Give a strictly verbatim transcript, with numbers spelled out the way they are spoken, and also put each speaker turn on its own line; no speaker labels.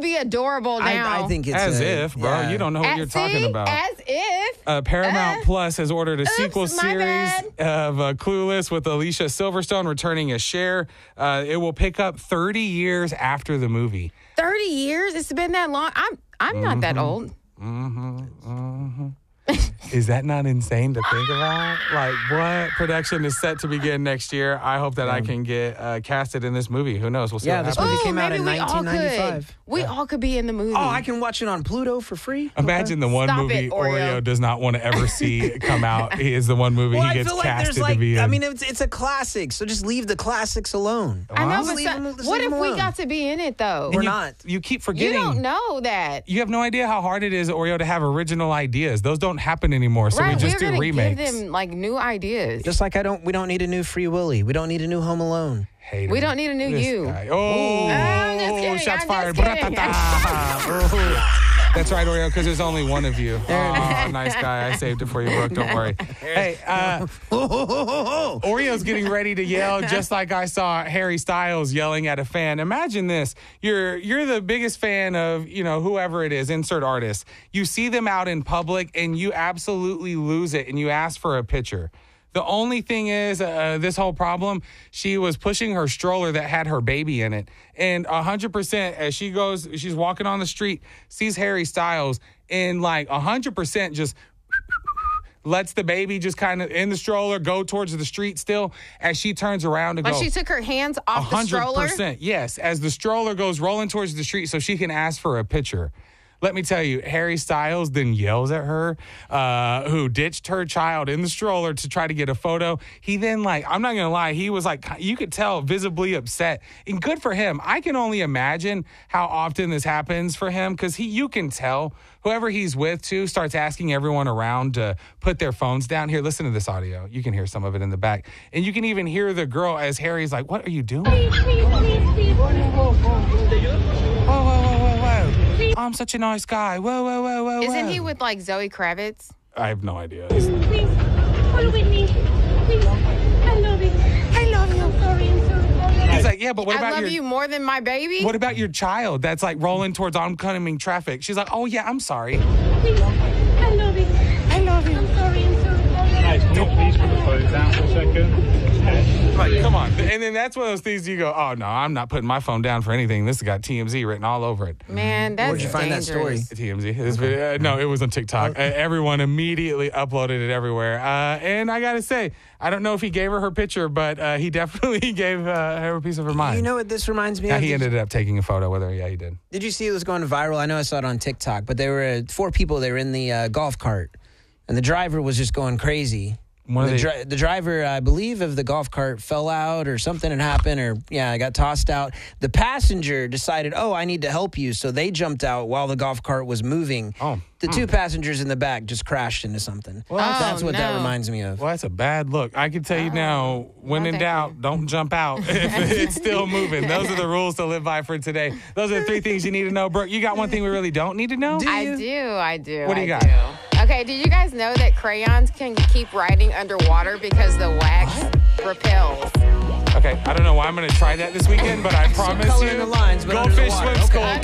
be adorable now.
I, I think it's
As
a,
if, bro.
yeah.
You don't know what
As,
you're talking
see?
about.
As if.
Uh, Paramount
Uh,
Plus has ordered a
oops,
sequel
my
series
bad.
of uh, Clueless with Alicia Silverstone returning as Cher. Uh, it will pick up thirty years after the movie.
thirty years? It's been that long? I'm I'm not that old.
Mm-hmm, mm-hmm. Is that not insane to think about? Like, what production is set to begin next year? I hope that I can get uh, casted in this movie. Who knows? We'll see
Yeah,
what
this
happens.
movie
Ooh,
came out
maybe
in
we all
nineteen ninety-five.
could. We all could be in the movie.
Oh, I can watch it on Pluto for free?
Imagine the one
Stop
movie
it, Oreo.
Oreo does not want to ever see come out. Is the one movie
Well,
he
I
gets
feel like
casted
there's like,
to be in.
I mean, it's, it's a classic, so just leave the classics alone.
I know,
Well,
but
Just leave
some-
them- just
what
leave
if
them
we
alone.
got to be in it, though?
We're
you,
not.
You keep
You
forgetting.
don't know that.
You have no idea how hard it is, Oreo, to have original ideas. Those don't happen anymore, so
right,
we just
we're
do
gonna
remakes.
give them, like, new ideas.
Just like I don't, we don't need a new Free Willy. We don't need a new Home Alone.
Hater.
We don't need a new
This
you.
guy. Oh,
I'm just kidding,
shots
I'm
fired.
just kidding.
Bra-ta-ta. Oh. That's right, Oreo, because there's only one of you. Oh, nice guy. I saved it for you, Brooke. Don't worry. Hey, uh, Oreo's getting ready to yell just like I saw Harry Styles yelling at a fan. Imagine this. You're you're the biggest fan of, you know, whoever it is, insert artist. You see them out in public and you absolutely lose it and you ask for a picture. The only thing is, uh, this whole problem, she was pushing her stroller that had her baby in it. And one hundred percent, as she goes, she's walking on the street, sees Harry Styles, and like one hundred percent just lets the baby just kind of in the stroller go towards the street still as she turns around to
Like
go.
she took her hands off the stroller?
Yes, as the stroller goes rolling towards the street so she can ask for a picture. Let me tell you, Harry Styles then yells at her, uh, who ditched her child in the stroller to try to get a photo. He then, like, I'm not going to lie, he was like, you could tell, visibly upset. And good for him. I can only imagine how often this happens for him because he, you can tell whoever he's with, too, starts asking everyone around to put their phones down. Here, listen to this audio. You can hear some of it in the back. And you can even hear the girl as Harry's like, what are you doing?
Please, please, please, please.
Whoa, whoa, whoa, whoa. I'm such a nice guy. Whoa, whoa, whoa, whoa,
Isn't
whoa.
he with, like, Zoe Kravitz?
I have no idea.
Please, follow with me. Please. I love you. I love you. I'm sorry, I'm sorry.
He's like, yeah, but what
I
about
love
your...
you more than my baby?
What about your child that's like rolling towards oncoming traffic? She's like, oh, yeah, I'm sorry.
Please. I love you. I love you. I'm sorry, I'm sorry.
Guys, can you please put the phones down for a second?
Like, come on. And then that's one of those things you go, oh, no, I'm not putting my phone down for anything. This has got T M Z written all over it.
Man, that's
Where'd you find that story?
dangerous.
T M Z. This video, uh, no, it was on TikTok. Uh, everyone immediately uploaded it everywhere. Uh, and I got to say, I don't know if he gave her her picture, but uh, he definitely gave uh, her a piece of her mind.
You know what this reminds me
yeah,
of?
he
Did-
ended up taking a photo with her. Yeah, he did.
Did you see it was going viral? I know I saw it on TikTok, but there were uh, four people. They were in the uh, golf cart, and the driver was just going crazy.
One of
The,
the-
dri- the driver, I believe, of the golf cart fell out or something had happened, or yeah, I got tossed out. The passenger decided, oh, I need to help you, so they jumped out while the golf cart was moving.
Oh.
The two passengers in the back just crashed into something.
Oh,
That's what that
no.
reminds me of.
Well, that's a bad look. I can tell you now, when
no,
in
thank
doubt,
you.
don't jump out if it's still moving. Those are the rules to live by for today. Those are the three things you need to know. Brooke, you got one thing we really don't need to know?
Do
I
you?
do, I do.
What do you
I
got?
Okay, did you guys know that crayons can keep writing underwater because the wax repels?
Okay, I don't know why I'm going to try that this weekend, but I promise
color
you,
in the lines, but
Goldfish
underwater.
Swim School
Okay.